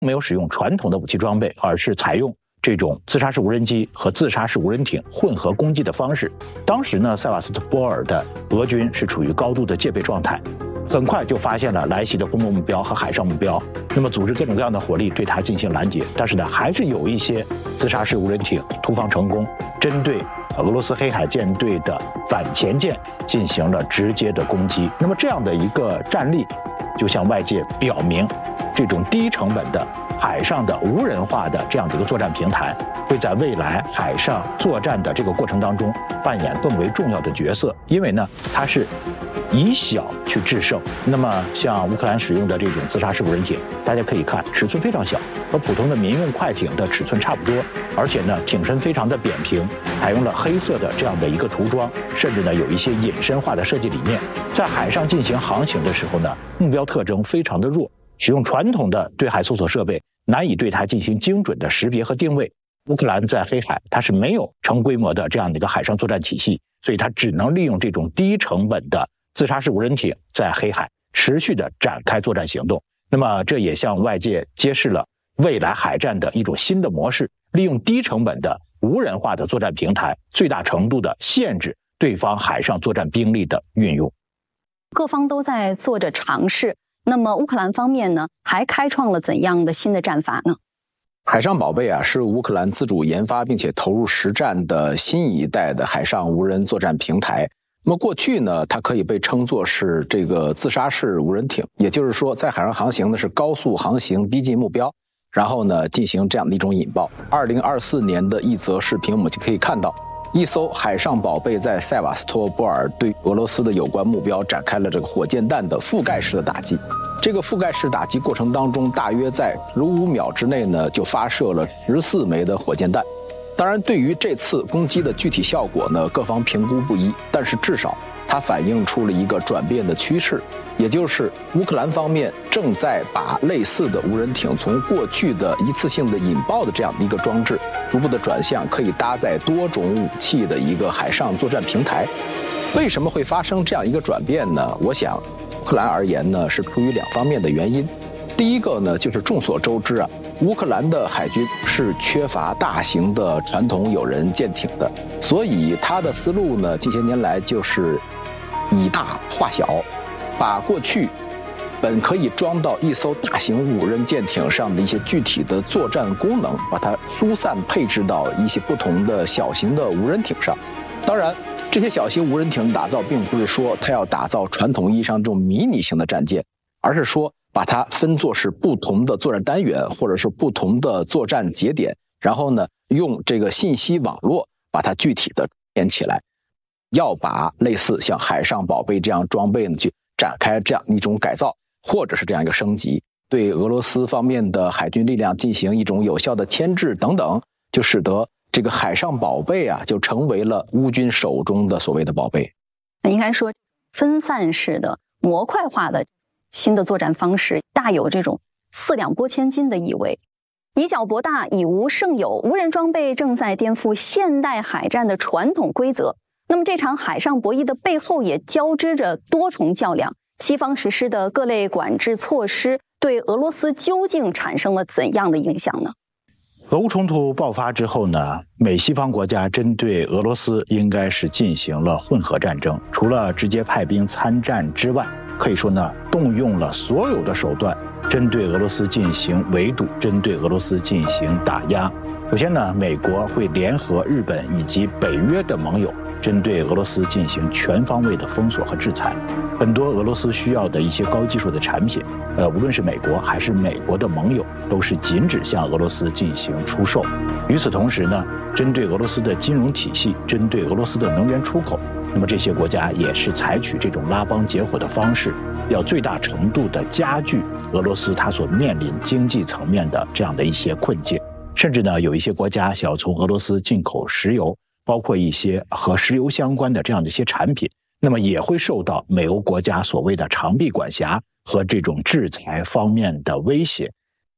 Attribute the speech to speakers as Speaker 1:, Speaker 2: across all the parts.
Speaker 1: 没有使用传统的武器装备，而是采用这种自杀式无人机和自杀式无人艇混合攻击的方式。当时呢，塞瓦斯托波尔的俄军是处于高度的戒备状态，很快就发现了来袭的公共目标和海上目标，那么组织各种各样的火力对它进行拦截。但是呢，还是有一些自杀式无人艇突防成功，针对俄罗斯黑海舰队的反潜舰进行了直接的攻击。那么这样的一个战例，就向外界表明，这种低成本的海上的无人化的这样的一个作战平台，会在未来海上作战的这个过程当中扮演更为重要的角色。因为呢，它是以小去制胜。那么像乌克兰使用的这种自杀式无人艇，大家可以看尺寸非常小，和普通的民用快艇的尺寸差不多，而且呢艇身非常的扁平，采用了黑色的这样的一个涂装，甚至呢有一些隐身化的设计理念。在海上进行航行的时候呢，目标特征非常的弱，使用传统的对海搜索设备难以对它进行精准的识别和定位。乌克兰在黑海它是没有成规模的这样的一个海上作战体系，所以它只能利用这种低成本的自杀式无人艇在黑海持续的展开作战行动。那么这也向外界揭示了未来海战的一种新的模式，利用低成本的无人化的作战平台，最大程度的限制对方海上作战兵力的运用。
Speaker 2: 各方都在做着尝试，那么乌克兰方面呢，还开创了怎样的新的战法呢？
Speaker 3: 海上宝贝是乌克兰自主研发并且投入实战的新一代的海上无人作战平台。那么过去呢，它可以被称作是这个自杀式无人艇，也就是说在海上航行呢是高速航行逼近目标，然后呢进行这样的一种引爆。2024年的一则视频我们就可以看到，一艘海上宝贝在塞瓦斯托波尔对俄罗斯的有关目标展开了这个火箭弹的覆盖式的打击。这个覆盖式打击过程当中，大约在15秒之内呢，就发射了14枚的火箭弹。当然，对于这次攻击的具体效果呢，各方评估不一，但是至少它反映出了一个转变的趋势，也就是乌克兰方面正在把类似的无人艇从过去的一次性的引爆的这样的一个装置，逐步的转向可以搭载多种武器的一个海上作战平台。为什么会发生这样一个转变呢？我想乌克兰而言呢，是出于两方面的原因。第一个呢，就是众所周知乌克兰的海军是缺乏大型的传统有人舰艇的，所以他的思路呢，近些年来就是以大化小，把过去本可以装到一艘大型无人舰艇上的一些具体的作战功能，把它疏散配置到一些不同的小型的无人艇上。当然，这些小型无人艇打造并不是说它要打造传统意义上这种迷你型的战舰，而是说把它分作是不同的作战单元，或者是不同的作战节点，然后呢，用这个信息网络把它具体的连起来，要把类似像海上宝贝这样装备呢，去展开这样一种改造，或者是这样一个升级，对俄罗斯方面的海军力量进行一种有效的牵制等等，就使得这个海上宝贝就成为了乌军手中的所谓的宝贝。
Speaker 2: 应该说，分散式的模块化的新的作战方式，大有这种四两拨千斤的意味。以小博大，以无胜有，无人装备正在颠覆现代海战的传统规则。那么这场海上博弈的背后也交织着多重较量，西方实施的各类管制措施对俄罗斯究竟产生了怎样的影响呢？
Speaker 1: 俄乌冲突爆发之后呢，美西方国家针对俄罗斯应该是进行了混合战争，除了直接派兵参战之外，可以说呢，动用了所有的手段，针对俄罗斯进行围堵，针对俄罗斯进行打压。首先呢，美国会联合日本以及北约的盟友，针对俄罗斯进行全方位的封锁和制裁。很多俄罗斯需要的一些高技术的产品，无论是美国还是美国的盟友，都是禁止向俄罗斯进行出售。与此同时呢，针对俄罗斯的金融体系，针对俄罗斯的能源出口，那么这些国家也是采取这种拉帮结伙的方式，要最大程度的加剧俄罗斯它所面临经济层面的这样的一些困境。甚至呢，有一些国家想要从俄罗斯进口石油，包括一些和石油相关的这样的一些产品，那么也会受到美欧国家所谓的长臂管辖和这种制裁方面的威胁。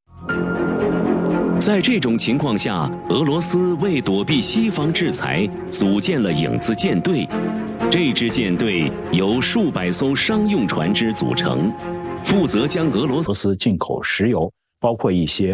Speaker 4: 在这种情况下，俄罗斯为躲避西方制裁，组建了影子舰队。这支舰队由数百艘商用船只组成，负责将俄罗斯
Speaker 1: 进口石油，包括一些